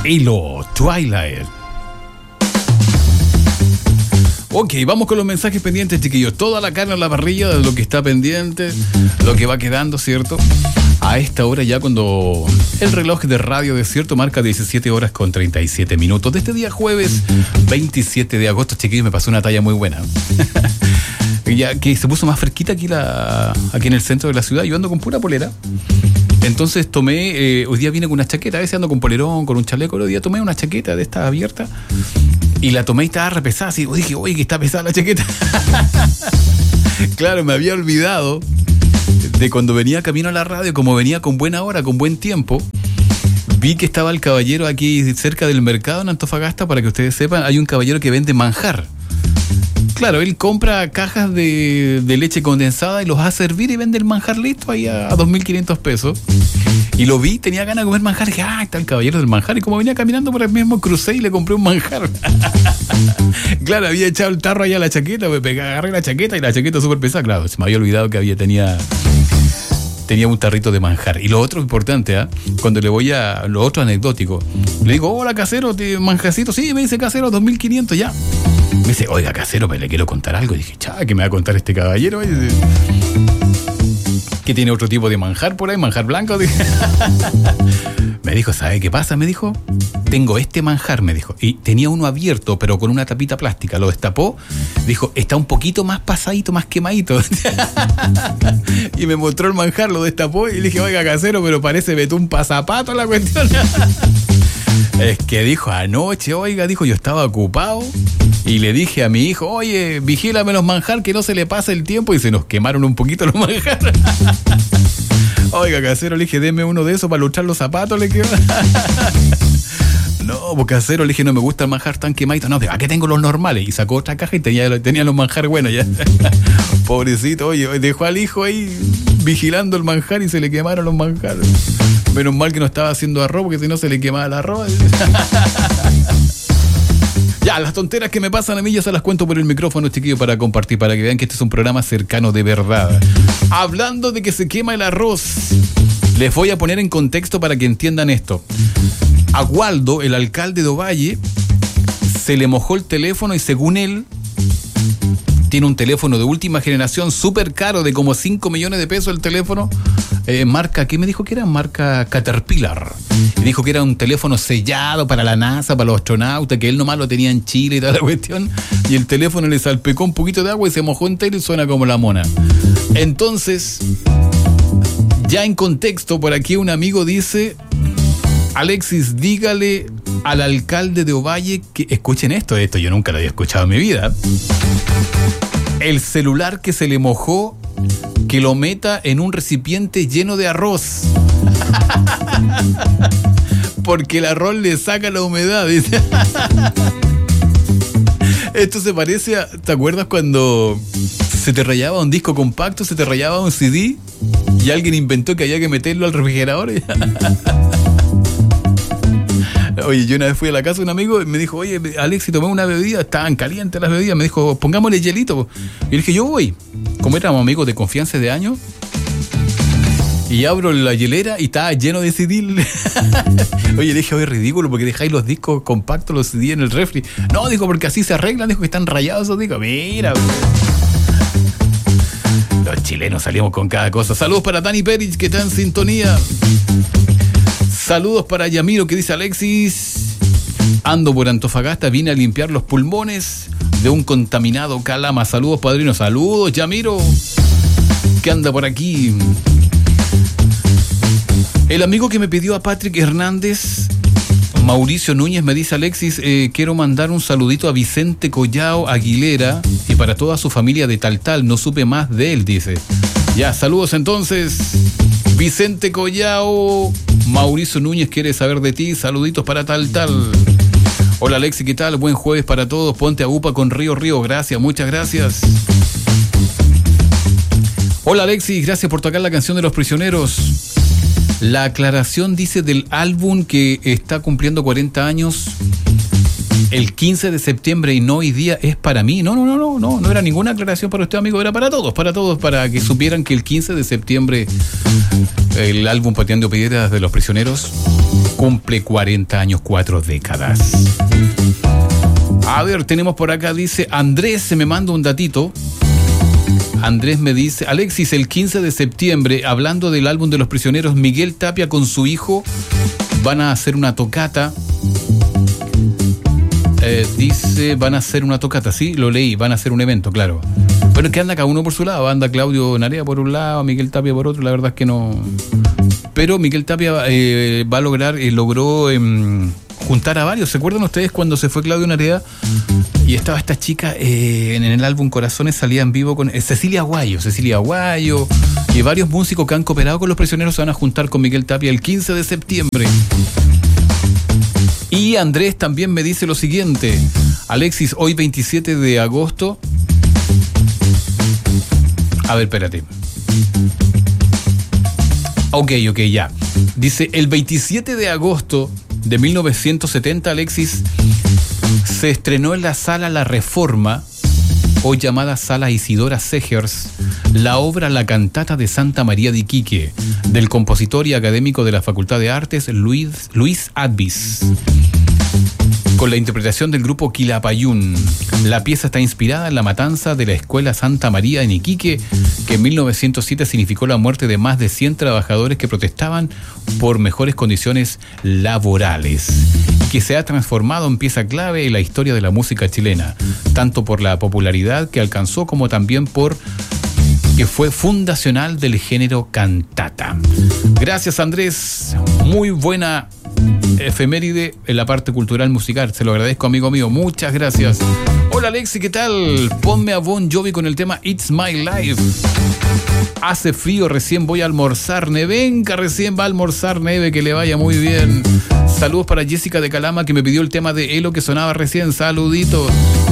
Halo, Twilight. Ok, vamos con los mensajes pendientes, chiquillos. Toda la carne en la parrilla de lo que está pendiente, lo que va quedando, ¿cierto? A esta hora ya cuando el reloj de Radio Desierto marca 17 horas con 37 minutos. De este día jueves 27 de agosto, chiquillos, me pasó una talla muy buena. Ya que se puso más fresquita aquí en el centro de la ciudad. Yo ando con pura polera. Entonces tomé, hoy día vine con una chaqueta. A veces ando con polerón, con un chaleco. Hoy día tomé una chaqueta de esta abierta y la tomé y estaba re pesada. Así, dije, oye, que está pesada la chaqueta. Claro, me había olvidado de cuando venía camino a la radio, como venía con buena hora, con buen tiempo. Vi que estaba el caballero aquí cerca del mercado en Antofagasta. Para que ustedes sepan, hay un caballero que vende manjar. Claro, él compra cajas de leche condensada y los hace hervir y vende el manjar listo ahí a 2.500 pesos. Y lo vi, tenía ganas de comer manjar. Y dije, está el caballero del manjar. Y como venía caminando por el mismo, crucé y le compré un manjar. Claro, había echado el tarro ahí a la chaqueta, agarré la chaqueta y la chaqueta súper pesada. Claro, se me había olvidado que tenía un tarrito de manjar. Y lo otro importante, cuando le voy a lo otro anecdótico, le digo, hola casero, manjacito. Sí, me dice casero, 2.500 ya. Me dice, oiga casero, pero le quiero contar algo. Y dije, ¿qué me va a contar este caballero? ¿Que tiene otro tipo de manjar por ahí? ¿Manjar blanco? Me dijo, ¿sabe qué pasa? Me dijo, tengo este manjar, me dijo. Y tenía uno abierto, pero con una tapita plástica. Lo destapó, dijo, está un poquito más pasadito, más quemadito. Y me mostró el manjar, lo destapó y le dije, oiga casero, pero parece betún pasapato la cuestión. Es que dijo, anoche, oiga, dijo, yo estaba ocupado y le dije a mi hijo, oye, vigílame los manjar, que no se le pase el tiempo, y se nos quemaron un poquito los manjar. Oiga, casero, le dije, deme uno de esos para luchar los zapatos, le quedó. No, pues casero, le dije, no me gusta el manjar tan quemadito. No, aquí tengo los normales. Y sacó otra caja y tenía los manjar buenos ya. Pobrecito, oye, dejó al hijo ahí vigilando el manjar y se le quemaron los manjares. Menos mal que no estaba haciendo arroz, porque si no se le quemaba el arroz. Ya, las tonteras que me pasan a mí ya se las cuento por el micrófono, chiquillos, para compartir, para que vean que este es un programa cercano de verdad. Hablando de que se quema el arroz, les voy a poner en contexto para que entiendan esto. A Waldo, el alcalde de Ovalle, se le mojó el teléfono y según él, tiene un teléfono de última generación súper caro, de como 5 millones de pesos el teléfono. Marca, ¿qué me dijo que era? Marca Caterpillar. Y dijo que era un teléfono sellado para la NASA, para los astronautas, que él nomás lo tenía en Chile y toda la cuestión. Y el teléfono le salpicó un poquito de agua y se mojó entero y suena como la mona. Entonces, ya en contexto, por aquí un amigo dice, Alexis, dígale al alcalde de Ovalle que, escuchen esto yo nunca lo había escuchado en mi vida. El celular que se le mojó, que lo meta en un recipiente lleno de arroz. Porque el arroz le saca la humedad, dice. Esto se parece a, ¿te acuerdas cuando se te rayaba un disco compacto, se te rayaba un CD y alguien inventó que había que meterlo al refrigerador? Oye, yo una vez fui a la casa de un amigo y me dijo, oye, Alexi, tomé una bebida, estaban calientes las bebidas, me dijo, pongámosle hielito. Y le dije, yo voy. Como éramos amigos de confianza de años, y abro la hielera y estaba lleno de CD. Oye, le dije, oye, ridículo, porque dejáis los discos compactos, los CD en el refri. No, dijo, porque así se arreglan, dijo que están rayados esos discos. Mira, los chilenos salimos con cada cosa. Saludos para Dani Perich, que está en sintonía. Saludos para Yamiro, que dice, Alexis, ando por Antofagasta, vine a limpiar los pulmones de un contaminado Calama. Saludos, padrino. Saludos, Yamiro, que anda por aquí. El amigo que me pidió a Patrick Hernández, Mauricio Núñez, me dice, Alexis, quiero mandar un saludito a Vicente Collao Aguilera y para toda su familia de Taltal. No supe más de él, dice. Ya, saludos entonces, Vicente Collao. Mauricio Núñez quiere saber de ti. Saluditos para Taltal. Hola Alexis, ¿qué tal? Buen jueves para todos. Ponte a UPA con Río. Gracias, muchas gracias. Hola Alexis, gracias por tocar la canción de Los Prisioneros. La aclaración dice del álbum que está cumpliendo 40 años el 15 de septiembre y no hoy día es para mí. No era ninguna aclaración para usted, amigo, era para todos, para que supieran que el 15 de septiembre el álbum Pateando Piedras de Los Prisioneros cumple 40 años, 4 décadas. A ver, tenemos por acá, dice Andrés, se me manda un datito. Andrés me dice, Alexis, el 15 de septiembre, hablando del álbum de Los Prisioneros, Miguel Tapia con su hijo van a hacer una tocata. Dice, van a hacer una tocata, sí, lo leí, van a hacer un evento, claro. Pero es que anda cada uno por su lado, anda Claudio Narea por un lado, Miguel Tapia por otro, la verdad es que no. Pero Miguel Tapia va a lograr, logró juntar a varios. ¿Se acuerdan ustedes cuando se fue Claudio Narea? Y estaba esta chica en el álbum Corazones, salía en vivo con Cecilia Aguayo, y varios músicos que han cooperado con Los Prisioneros se van a juntar con Miguel Tapia el 15 de septiembre. Y Andrés también me dice lo siguiente: Alexis, hoy 27 de agosto. A ver, espérate. Ok, ya. Dice, el 27 de agosto de 1970, Alexis, se estrenó en la Sala La Reforma, hoy llamada Sala Isidora Segers, la obra La Cantata de Santa María de Iquique, del compositor y académico de la Facultad de Artes, Luis Advis, con la interpretación del grupo Quilapayún. La pieza está inspirada en la matanza de la Escuela Santa María en Iquique, que en 1907 significó la muerte de más de 100 trabajadores que protestaban por mejores condiciones laborales, y que se ha transformado en pieza clave en la historia de la música chilena, tanto por la popularidad que alcanzó como también por que fue fundacional del género cantata. Gracias, Andrés, muy buena efeméride en la parte cultural musical, se lo agradezco, amigo mío, muchas gracias. Hola Alexi, ¿qué tal? Ponme a Bon Jovi con el tema It's My Life. Hace frío, recién voy a almorzar. Nevenka recién va a almorzar, Neve, que le vaya muy bien. Saludos para Jessica de Calama, que me pidió el tema de Elo que sonaba recién. Saluditos.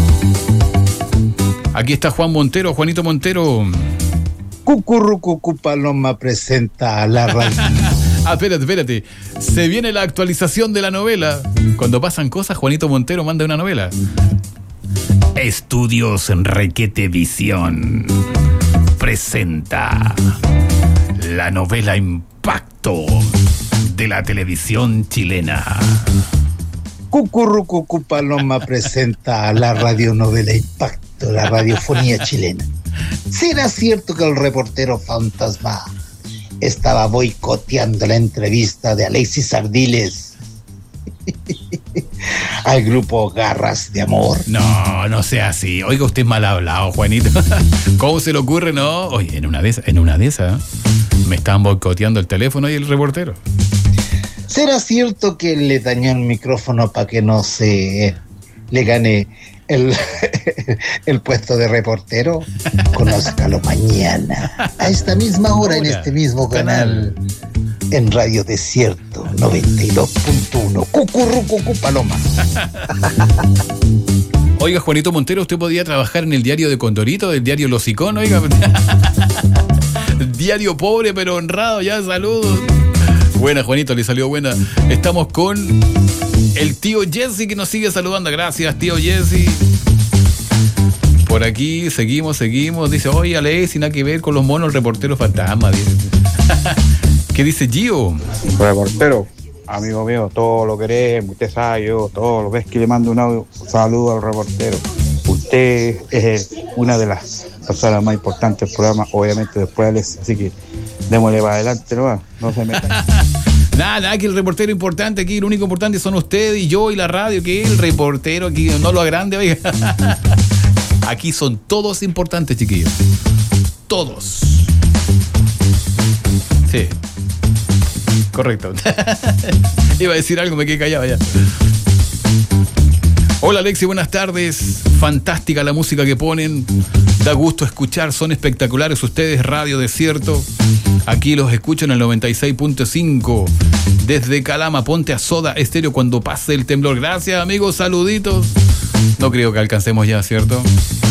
Aquí está Juanito Montero. Cucurrucucu Paloma presenta a la radio. Espérate. Se viene la actualización de la novela. Cuando pasan cosas, Juanito Montero manda una novela. Estudios Requete Visión presenta la novela Impacto de la televisión chilena. Cucurrucucu Paloma presenta a la radionovela Impacto, la radiofonía chilena. ¿Será cierto que el reportero fantasma estaba boicoteando la entrevista de Alexis Ardiles al grupo Garras de Amor? No sea así. Oiga, usted es mal hablado, Juanito. ¿Cómo se le ocurre, no? Oye, en una de esas me estaban boicoteando el teléfono y el reportero. ¿Será cierto que le dañó el micrófono para que no se le gane el puesto de reportero? Conózcalo mañana a esta misma hora en este mismo canal en Radio Desierto 92.1. Cucurrucucu Paloma. Oiga, Juanito Montero, usted podía trabajar en el diario de Condorito, del diario Los Icón, oiga. Diario pobre pero honrado, ya, saludos. Buena, Juanito, le salió buena. Estamos con el tío Jesse que nos sigue saludando. Gracias, tío Jesse. Por aquí seguimos. Dice, oye, Ale, sin nada que ver con los monos, el reportero fantasma. ¿Qué dice Gio? Reportero, amigo mío, todo lo queremos. Usted sabe, yo todos los veces que le mando un saludo al reportero. Usted es una de las personas más importantes del programa, obviamente después de Alex, así que démosle para adelante, no se metan. Nada, que el reportero importante aquí, lo único importante son ustedes y yo y la radio, que el reportero aquí no lo agrande, oiga. Aquí son todos importantes, chiquillos. Todos. Sí. Correcto. Iba a decir algo, me quedé callado ya. Hola Alexi, buenas tardes. Fantástica la música que ponen. Da gusto escuchar, son espectaculares ustedes, Radio Desierto. Aquí los escucho en el 96.5. Desde Calama, ponte a Soda Estéreo cuando pase el temblor. Gracias, amigos, saluditos. No creo que alcancemos ya, ¿cierto?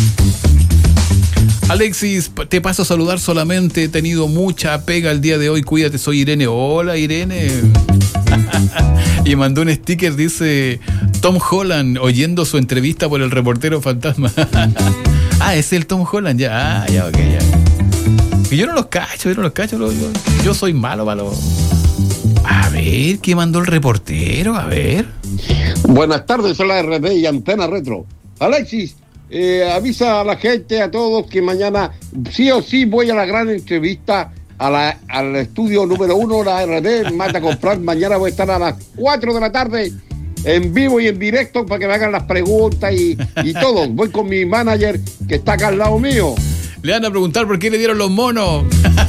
Alexis, te paso a saludar solamente. He tenido mucha pega el día de hoy. Cuídate, soy Irene. Hola, Irene. Y mandó un sticker, dice: Tom Holland oyendo su entrevista por el reportero fantasma. Es el Tom Holland, ya. Ya, ok, ya. Y yo no los cacho. Yo soy malo. A ver, ¿qué mandó el reportero? A ver. Buenas tardes, a la RD y Antena Retro. Alexis, avisa a la gente, a todos, que mañana sí o sí voy a la gran entrevista al estudio número 1, la RD, Mata con Frank. Mañana voy a estar a las 4 de la tarde, en vivo y en directo, para que me hagan las preguntas y todo. Voy con mi manager, que está acá al lado mío. Le van a preguntar por qué le dieron los monos.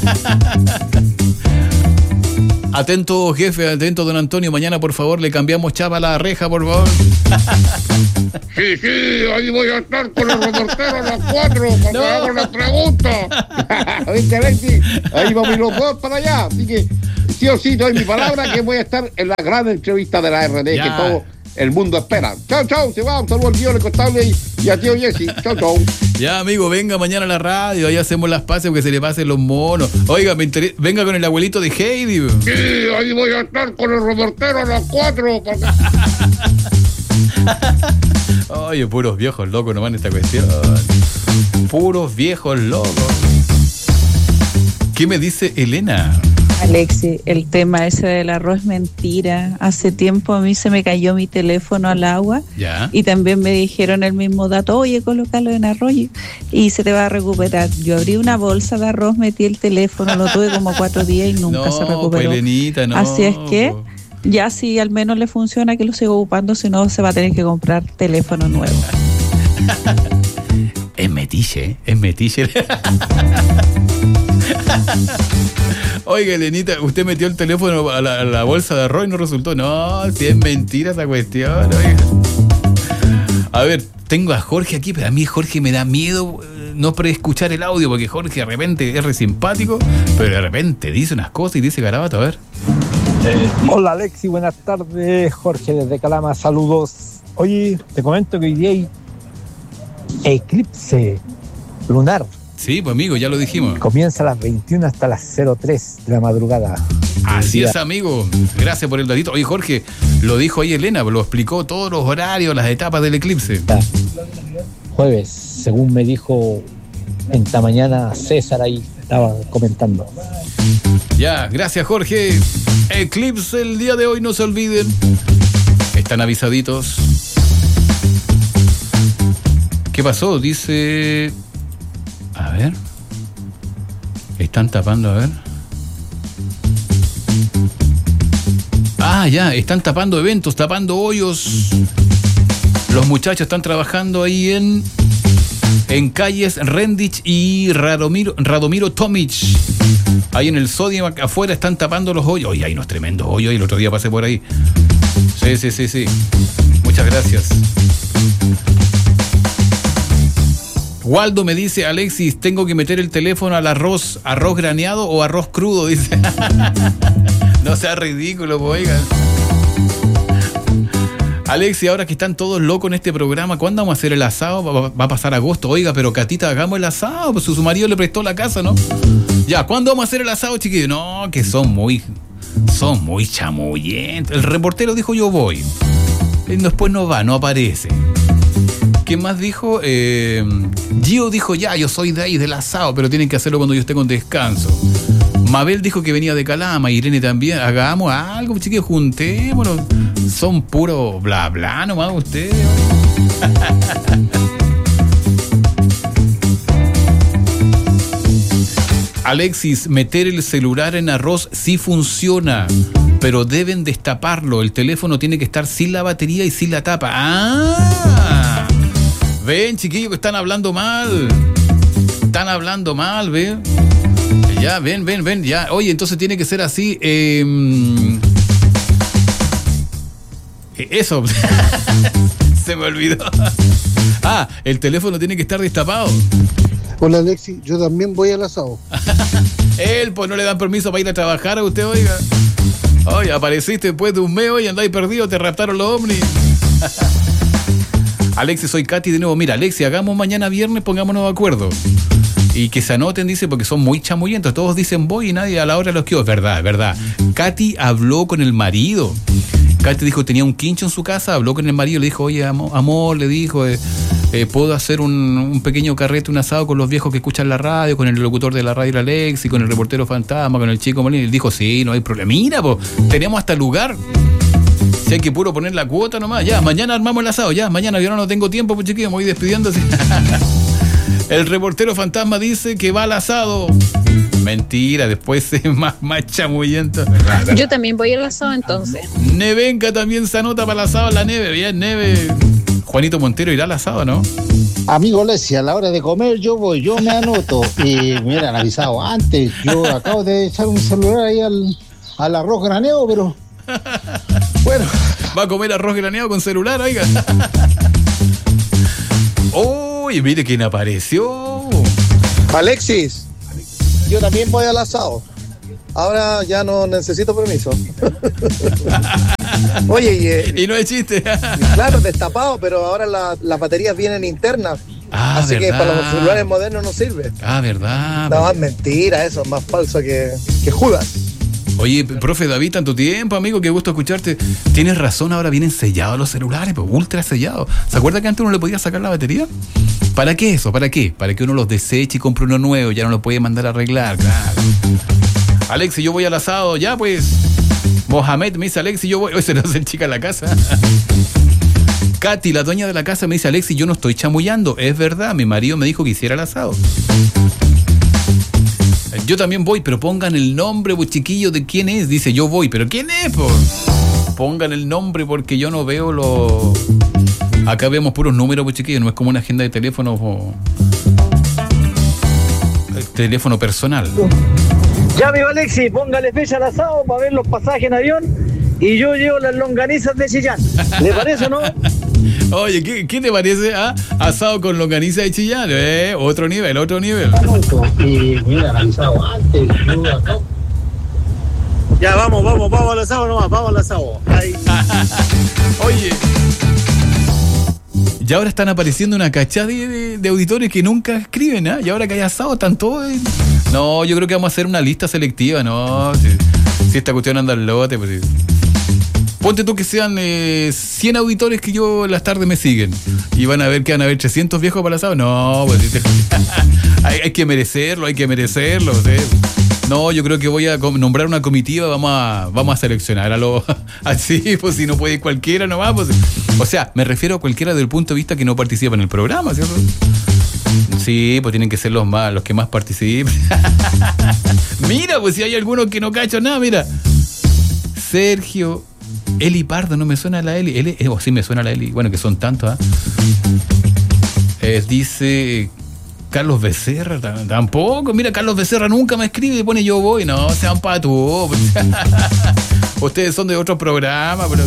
Atento, jefe, atento, don Antonio. Mañana, por favor, le cambiamos chapa a la reja, por favor. Sí, ahí voy a estar con el reportero a las 4 para que hagan las preguntas. ¿Viste, Alexis? Ahí vamos los dos para allá. Así que, sí o sí, doy mi palabra que voy a estar en la gran entrevista de la RD, que todo el mundo espera. Chao, se va. Un saludo al tío Costable y a tío Jesse. Chao. Ya, amigo, venga mañana a la radio, ahí hacemos las paces porque se le pasen los monos. Oiga, venga con el abuelito de Heidi. Sí, ahí voy a estar con el reportero a las 4. Oye, puros viejos locos nomás en esta cuestión. Puros viejos locos. ¿Qué me dice Elena? Alexi, el tema ese del arroz es mentira. Hace tiempo a mí se me cayó mi teléfono al agua. ¿Ya? Y también me dijeron el mismo dato, oye, colócalo en arroz y se te va a recuperar. Yo abrí una bolsa de arroz, metí el teléfono, lo tuve como 4 días y nunca se recuperó. Pues, Elenita, no. Así es que ya si al menos le funciona, que lo sigo ocupando, si no se va a tener que comprar teléfono nuevo. Es metiche. Oiga, Elenita, usted metió el teléfono a la bolsa de arroz y no resultó. No, si es mentira esa cuestión, oiga. A ver, tengo a Jorge aquí, pero a mí Jorge me da miedo no escuchar el audio, porque Jorge de repente es re simpático, pero de repente dice unas cosas y dice garabato. A ver. Hola Alexi, buenas tardes. Jorge desde Calama, saludos. Oye, te comento que hoy día hay eclipse lunar. Sí, pues amigo, ya lo dijimos. Comienza a las 21 hasta las 03 de la madrugada. Así es, amigo. Gracias por el datito. Oye, Jorge, lo dijo ahí Elena, lo explicó todos los horarios, las etapas del eclipse. Jueves, según me dijo en esta mañana César, ahí estaba comentando. Ya, gracias, Jorge. Eclipse el día de hoy, no se olviden. Están avisaditos. ¿Qué pasó? Dice... A ver. Están tapando, a ver. Ya, están tapando eventos, tapando hoyos. Los muchachos están trabajando ahí en calles Rendich y Radomiro Tomic. Ahí en el Sodimac afuera están tapando los hoyos. Oye, hay unos tremendos hoyos y el otro día pasé por ahí. Sí. Muchas gracias. Waldo me dice, Alexis, tengo que meter el teléfono al arroz graneado o arroz crudo, dice. No sea ridículo, pues, oigan. Alexis, ahora que están todos locos en este programa, ¿cuándo vamos a hacer el asado? Va a pasar agosto. Oiga, pero Catita, hagamos el asado, pues su marido le prestó la casa, ¿no? Ya, ¿cuándo vamos a hacer el asado, chiquillos? No, que son muy chamullentos. El reportero dijo, yo voy. Después no va, no aparece. ¿Quién más dijo? Gio dijo, ya, yo soy de ahí, del asado, pero tienen que hacerlo cuando yo esté con descanso. Mabel dijo que venía de Calama, Irene también. Hagamos algo, chiquillos, juntémonos. Son puro bla bla nomás ustedes. Alexis, meter el celular en arroz sí funciona, pero deben destaparlo. El teléfono tiene que estar sin la batería y sin la tapa. Ven, chiquillos, que están hablando mal. ¿Ven? Ya, ven, ya. Oye, entonces tiene que ser así. Eso. Se me olvidó. El teléfono tiene que estar destapado. Hola Alexi, yo también voy al asado. Él, pues no le dan permiso para ir a trabajar a usted, oiga. Oye, apareciste después de un mes y andáis perdido, te raptaron los ovnis. Alexi, soy Katy de nuevo. Mira, Alexi, hagamos mañana viernes, pongámonos de acuerdo. Y que se anoten, dice, porque son muy chamullentos. Todos dicen voy y nadie a la hora los quedó. Es verdad. Katy habló con el marido. Katy dijo, tenía un quincho en su casa, habló con el marido, le dijo, oye, amor, le dijo, puedo hacer un pequeño carrete, un asado con los viejos que escuchan la radio, con el locutor de la radio, Alexi, con el reportero fantasma, con el chico Molina. Y él dijo, sí, no hay problema. Mira, tenemos hasta lugar. Si hay que puro poner la cuota nomás. Ya, mañana armamos el asado, ya. Mañana yo no tengo tiempo, pues chiquillos, me voy despidiendo así. El reportero fantasma dice que va al asado. Mentira, después es más chamullento. Yo también voy al asado entonces. Nevenka también se anota para el asado en la Neve. Bien, Neve. Juanito Montero irá al asado, ¿no? Amigo Lessi, a la hora de comer yo me anoto. Y me hubieran avisado antes. Yo acabo de echar un celular ahí al arroz graneado, pero... Bueno. ¿Va a comer arroz graneado con celular, oiga? ¡Uy, mire quién apareció! Alexis, yo también voy al asado. Ahora ya no necesito permiso. Oye, y no es chiste. Claro, destapado, pero ahora las baterías vienen internas. Así verdad. que para los celulares modernos no sirve. Verdad. No, es mentira, eso es más falso que Judas. Oye, profe David, tanto tiempo, amigo, qué gusto escucharte. Tienes razón, ahora vienen sellados los celulares, pues ultra sellados. ¿Se acuerda que antes uno le podía sacar la batería? ¿Para qué eso? ¿Para qué? Para que uno los deseche y compre uno nuevo, ya no lo puede mandar a arreglar, claro. Alexi, yo voy al asado, ya pues. Mohamed me dice, Alexi, yo voy. Ese no es el chica en la casa. Katy, la dueña de la casa, me dice, Alexi, yo no estoy chamullando. Es verdad, mi marido me dijo que hiciera el asado. Yo también voy, pero pongan el nombre, pues, chiquillo, de quién es. Dice, yo voy, pero ¿quién es? Pues? Pongan el nombre porque yo no veo los... Acá vemos puros números, pues, chiquillo, no es como una agenda de teléfono o... teléfono personal. Ya, amigo Alexi, póngale fecha al asado para ver los pasajes en avión y yo llevo las longanizas de Chillán. ¿Le parece o no? Oye, ¿qué te parece? Asado con longaniza de Chillán, otro nivel. Y me hubieran avisado antes. Ya, vamos al asado nomás, vamos al asado. Ahí. Oye, y ahora están apareciendo una cachada de auditores que nunca escriben, y ahora que hay asado están todos... No, yo creo que vamos a hacer una lista selectiva, ¿no? Si esta cuestión anda al lote, pues sí. Ponte tú que sean 100 auditores que yo en las tardes me siguen. Y van a ver que van a haber 300 viejos para el asado. No, pues hay que merecerlo, ¿sí? No, yo creo que voy a nombrar una comitiva, vamos a seleccionar a los... Así, pues si no puede ir cualquiera nomás, pues... O sea, me refiero a cualquiera desde el punto de vista que no participa en el programa, ¿cierto? Sí, pues tienen que ser los que más participen. Mira, pues si hay algunos que no cachan nada, mira. Sergio... Eli Pardo, no me suena la Eli. Sí me suena la Eli. Bueno, que son tantos, dice Carlos Becerra, tampoco. Mira, Carlos Becerra nunca me escribe y pone yo voy. No, sean patos. Ustedes son de otro programa, pero...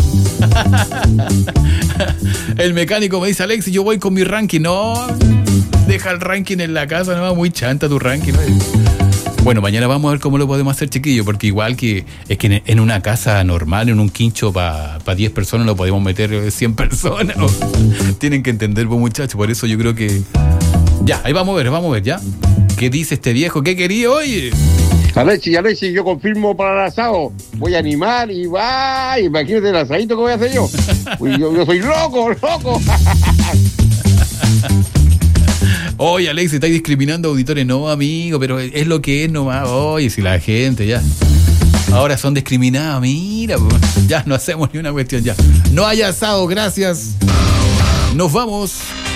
El mecánico me dice, Alexi, yo voy con mi ranking. No, deja el ranking en la casa, no, muy chanta tu ranking, ¿no? Bueno, mañana vamos a ver cómo lo podemos hacer, chiquillo, porque igual que es que en una casa normal, en un quincho para 10 personas, no podemos meter 100 personas, ¿no? Tienen que entender, pues, muchachos, por eso yo creo que... Ya, ahí vamos a ver, ¿ya? ¿Qué dice este viejo? ¿Qué quería, oye? Alexi, yo confirmo para el asado. Voy a animar y va. Imagínate el asadito que voy a hacer yo. Yo soy loco. Oye, Alexi, estáis discriminando a auditores. No, amigo, pero es lo que es nomás. Oye, si la gente ya... Ahora son discriminados, mira. Ya no hacemos ni una cuestión, ya. No hay asado, gracias. Nos vamos.